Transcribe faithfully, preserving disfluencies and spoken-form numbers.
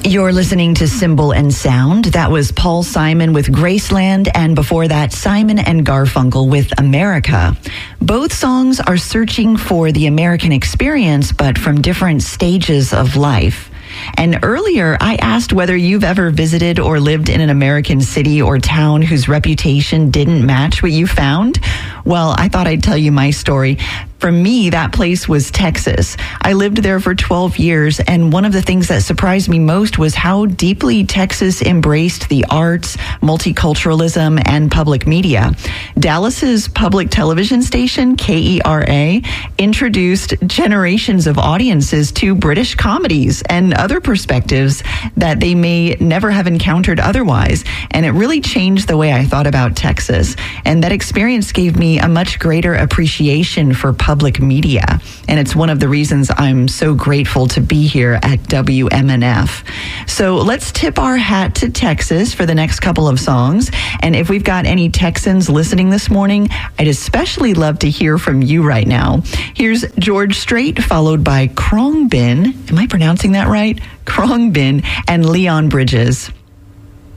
You're listening to Symbol and Sound. That was Paul Simon with Graceland, and before that, Simon and Garfunkel with America. Both songs are searching for the American experience, but from different stages of life. And earlier, I asked whether you've ever visited or lived in an American city or town whose reputation didn't match what you found. Well, I thought I'd tell you my story. For me, that place was Texas. I lived there for twelve years, and one of the things that surprised me most was how deeply Texas embraced the arts, multiculturalism, and public media. Dallas's public television station, K E R A, introduced generations of audiences to British comedies and other perspectives that they may never have encountered otherwise. And it really changed the way I thought about Texas. And that experience gave me a much greater appreciation for public public media. And it's one of the reasons I'm so grateful to be here at W M N F. So let's tip our hat to Texas for the next couple of songs. And if we've got any Texans listening this morning, I'd especially love to hear from you right now. Here's George Strait, followed by Khruangbin. Am I pronouncing that right? Khruangbin and Leon Bridges.